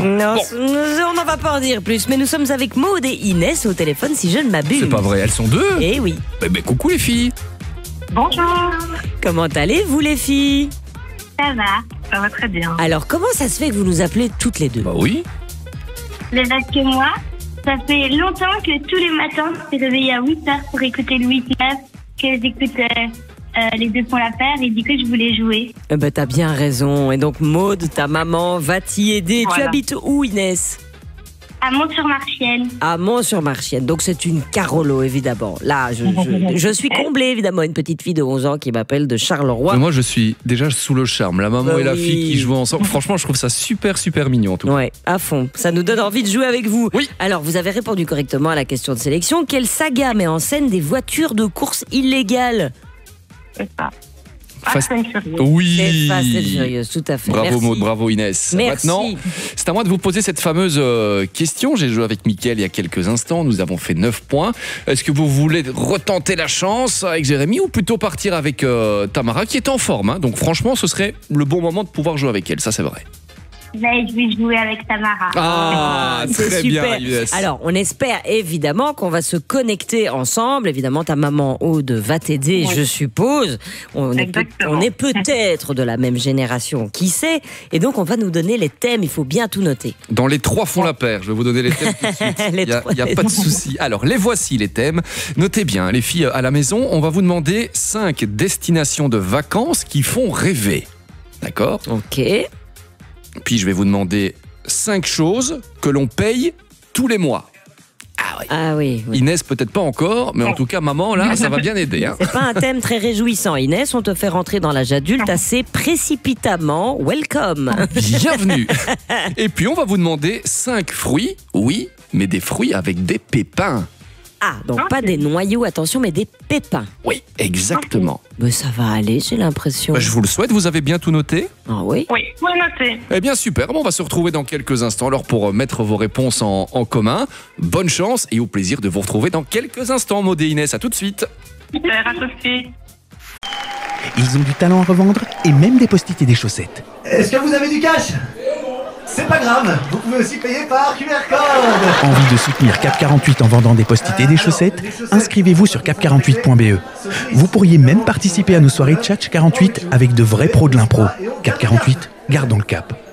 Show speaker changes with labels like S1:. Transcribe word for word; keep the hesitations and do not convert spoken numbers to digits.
S1: Non,
S2: Bon.
S1: on n'en va pas en dire plus, mais nous sommes avec Maud et Inès au téléphone si je ne m'abuse.
S2: C'est pas vrai, elles sont deux.
S1: Eh oui.
S2: Eh ben, coucou les filles.
S3: Bonjour.
S1: Comment allez-vous les filles?
S3: Ça va, ça va très bien.
S1: Alors comment ça se fait que vous nous appelez toutes les deux?
S2: Bah oui.
S3: Mais parce que moi, ça fait longtemps que tous les matins, je suis réveillée à huit heures pour écouter le huit neuf, que j'écoute euh, euh, les deux font la paire et du coup je voulais jouer.
S1: Eh ben, t'as bien raison. Et donc Maud, ta maman, va t'y aider. Tu
S3: Voilà.
S1: habites où Inès?
S3: À Mont-sur-Marchienne.
S1: À Mont-sur-Marchienne. Donc c'est une Carolo évidemment. Là, je, je, je suis comblée évidemment. Une petite fille de onze ans qui m'appelle de Charleroi.
S2: Mais moi je suis déjà sous le charme. La maman
S1: Bah
S2: et la
S1: oui.
S2: fille qui jouent ensemble. Franchement, je trouve ça super super mignon en tout cas.
S1: Ouais, à fond. Ça nous donne envie de jouer avec vous.
S2: Oui.
S1: Alors, vous avez répondu correctement à la question de sélection. Quelle saga met en scène des voitures de course illégales?
S3: C'est ça.
S2: Fast-
S3: Fast and Furious.
S2: Oui.
S1: C'est Fast and Furious, tout à fait.
S2: Bravo
S1: Merci.
S2: Maud, bravo Inès.
S1: Merci.
S2: Maintenant, c'est à moi de vous poser cette fameuse euh, question. J'ai joué avec Mickaël il y a quelques instants. Nous avons fait neuf points. Est-ce que vous voulez retenter la chance avec Jérémy ou plutôt partir avec euh, Tamara qui est en forme, hein. Donc franchement, ce serait le bon moment de pouvoir jouer avec elle. Ça, c'est vrai.
S3: Là, je vais jouer avec Tamara.
S2: Ah,
S1: C'est
S2: très
S1: super.
S2: bien Inès.
S1: Alors, on espère évidemment qu'on va se connecter ensemble. Évidemment, ta maman Aude va t'aider,
S3: Oui.
S1: je suppose. On est, peut-
S3: Exactement.
S1: on est peut-être de la même génération, qui sait. Et donc, on va nous donner les thèmes. Il faut bien tout noter.
S2: Dans les trois font la paire. Je vais vous donner les thèmes tout de suite.
S1: Les
S2: Il n'y a,
S1: trois-
S2: il y a pas de souci. Alors, les voici les thèmes. Notez bien, les filles à la maison, on va vous demander cinq destinations de vacances qui font rêver. D'accord ?
S1: Ok.
S2: Puis je vais vous demander cinq choses que l'on paye tous les mois. Ah oui.
S1: Ah oui. oui.
S2: Inès, peut-être pas encore, mais en tout cas, maman, là, ça va bien aider. Hein.
S1: C'est pas un thème très réjouissant, Inès. On te fait rentrer dans l'âge adulte assez précipitamment. Welcome.
S2: Bienvenue. Et puis, on va vous demander cinq fruits, oui, mais des fruits avec des pépins.
S1: Ah, donc pas des noyaux, attention, mais des pépins.
S2: Oui, exactement.
S1: Mais ça va aller, j'ai l'impression.
S2: Bah, je vous le souhaite, vous avez bien tout noté ?
S1: Ah oui.
S3: Oui, vous notez.
S2: Eh bien, super. Bon, on va se retrouver dans quelques instants alors pour euh, mettre vos réponses en, en commun. Bonne chance et au plaisir de vous retrouver dans quelques instants, Maud et Inès. À tout de suite.
S3: Super, à tout de suite.
S4: Ils ont du talent à revendre et même des post-it et des chaussettes.
S5: Est-ce que vous avez du cash? C'est pas grave, vous pouvez aussi payer par Q R code.
S4: Envie de soutenir Cap quarante-huit en vendant des post-it et des chaussettes? Inscrivez-vous sur cap quarante-huit point b e. Vous pourriez même participer à nos soirées Tchatch quarante-huit avec de vrais pros de l'impro. Cap quarante-huit, gardons le cap.